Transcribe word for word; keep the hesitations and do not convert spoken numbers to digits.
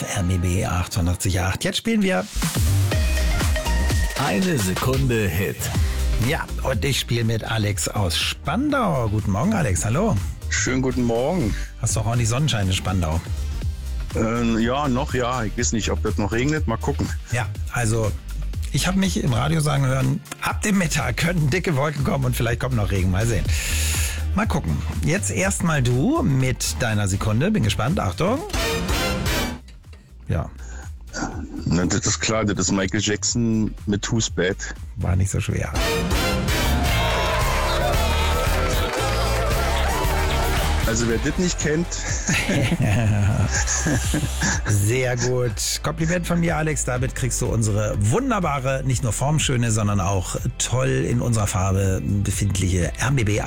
R B B achtundachtzig Komma acht. Jetzt spielen wir Eine Sekunde Hit. Ja, und ich spiele mit Alex aus Spandau. Guten Morgen, Alex. Hallo. Schönen guten Morgen. Hast doch ordentlich Sonnenschein in Spandau. Ähm, ja, noch ja. Ich weiß nicht, ob das noch regnet. Mal gucken. Ja, also ich habe mich im Radio sagen hören, ab dem Mittag könnten dicke Wolken kommen und vielleicht kommt noch Regen. Mal sehen. Mal gucken. Jetzt erstmal du mit deiner Sekunde. Bin gespannt. Achtung. Ja. Na, das ist klar, das ist Michael Jackson mit Who's Bad. War nicht so schwer. Also wer das nicht kennt. Sehr gut. Kompliment von mir, Alex. Damit kriegst du unsere wunderbare, nicht nur formschöne, sondern auch toll in unserer Farbe befindliche R B B